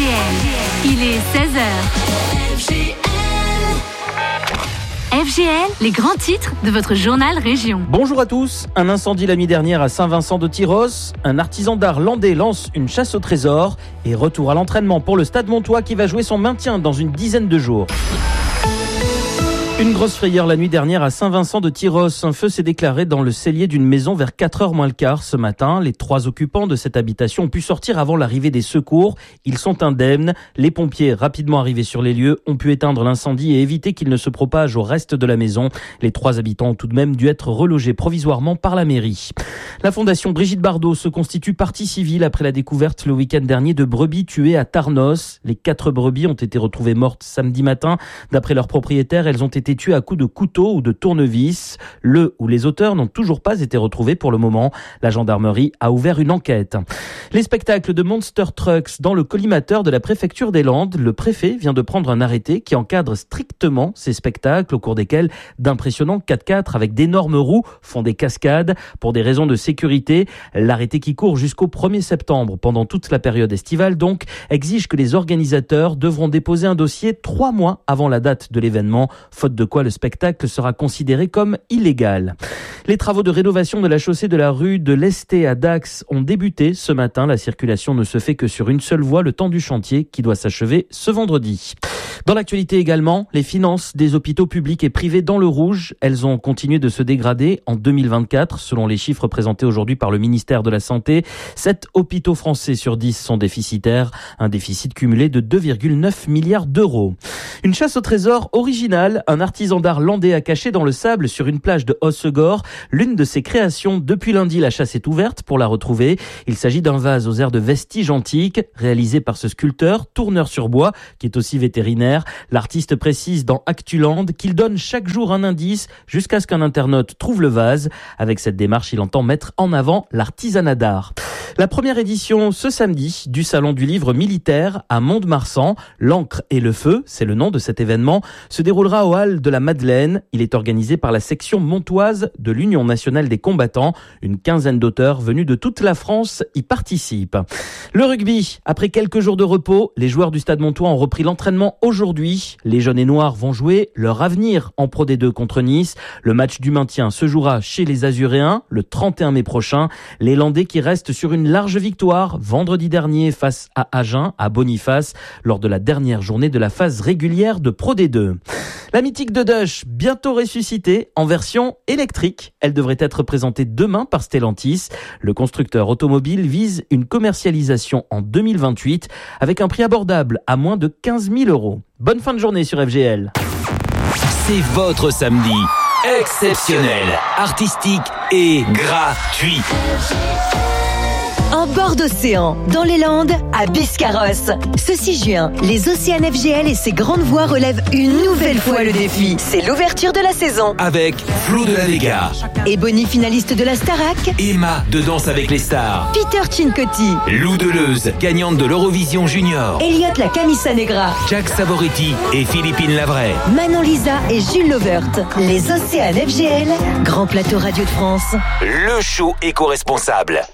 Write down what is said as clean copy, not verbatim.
Il est 16h. FGL, les grands titres de votre journal Région. Bonjour à tous. Un incendie la nuit dernière à Saint-Vincent-de-Tyrosse. Un artisan d'art landais lance une chasse au trésor. Et retour à l'entraînement pour le Stade Montois qui va jouer son maintien dans une dizaine de jours. Une grosse frayeur la nuit dernière à Saint-Vincent-de-Tyrosse. Un feu s'est déclaré dans le cellier d'une maison vers 4h moins le quart ce matin. Les 3 occupants de cette habitation ont pu sortir avant l'arrivée des secours. Ils sont indemnes. Les pompiers, rapidement arrivés sur les lieux, ont pu éteindre l'incendie et éviter qu'il ne se propage au reste de la maison. Les 3 habitants ont tout de même dû être relogés provisoirement par la mairie. La fondation Brigitte Bardot se constitue partie civile après la découverte le week-end dernier de brebis tuées à Tarnos. Les 4 brebis ont été retrouvées mortes samedi matin. D'après leurs propriétaires, elles ont été tués à coups de couteau ou de tournevis. Le ou les auteurs n'ont toujours pas été retrouvés pour le moment. La gendarmerie a ouvert une enquête. Les spectacles de Monster Trucks dans le collimateur de la préfecture des Landes. Le préfet vient de prendre un arrêté qui encadre strictement ces spectacles au cours desquels d'impressionnants 4x4 avec d'énormes roues font des cascades pour des raisons de sécurité. L'arrêté qui court jusqu'au 1er septembre, pendant toute la période estivale donc, exige que les organisateurs devront déposer un dossier 3 mois avant la date de l'événement, faute de quoi le spectacle sera considéré comme illégal. Les travaux de rénovation de la chaussée de la rue de l'Esté à Dax ont débuté ce matin. La circulation ne se fait que sur une seule voie le temps du chantier qui doit s'achever ce vendredi. Dans l'actualité également, les finances des hôpitaux publics et privés dans le rouge. Elles ont continué de se dégrader en 2024. Selon les chiffres présentés aujourd'hui par le ministère de la Santé, 7 hôpitaux français sur 10 sont déficitaires. Un déficit cumulé de 2,9 milliards d'euros. Une chasse au trésor originale. Un artisan d'art landais a caché dans le sable sur une plage de Hossegor l'une de ses créations. Depuis lundi, la chasse est ouverte pour la retrouver. Il s'agit d'un vase aux airs de vestiges antiques, réalisé par ce sculpteur, tourneur sur bois, qui est aussi vétérinaire. L'artiste précise dans Actuland qu'il donne chaque jour un indice jusqu'à ce qu'un internaute trouve le vase. Avec cette démarche, il entend mettre en avant l'artisanat d'art. La première édition ce samedi du Salon du Livre Militaire à Mont-de-Marsan. L'encre et le feu, c'est le nom de cet événement, se déroulera au Hall de la Madeleine. Il est organisé par la section montoise de l'Union nationale des combattants. Une quinzaine d'auteurs venus de toute la France y participent. Le rugby, après quelques jours de repos, les joueurs du Stade Montois ont repris l'entraînement aujourd'hui. Les jaunes et noirs vont jouer leur avenir en Pro D2 contre Nice. Le match du maintien se jouera chez les Azuréens le 31 mai prochain. Les Landais qui restent sur une large victoire vendredi dernier face à Agen, à Boniface, lors de la dernière journée de la phase régulière de Pro D2. La mythique de Dush, bientôt ressuscitée en version électrique. Elle devrait être présentée demain par Stellantis. Le constructeur automobile vise une commercialisation en 2028 avec un prix abordable à moins de 15 000 €. Bonne fin de journée sur FGL. C'est votre samedi exceptionnel, artistique et gratuit. En bord d'océan, dans les Landes, à Biscarrosse. Ce 6 juin, les Océanes FGL et ses grandes voix relèvent une nouvelle fois le défi. C'est l'ouverture de la saison. Avec Flo de la Vega, Ebony, finaliste de la Starac. Emma de Danse avec les stars, Peter Cincotti. Lou Deleuze, gagnante de l'Eurovision Junior, Elliot la Camisa Negra. Jack Savoretti et Philippine Lavray, Manon Lisa et Jules Lovert. Les Océanes FGL, grand plateau Radio de France. le show éco-responsable.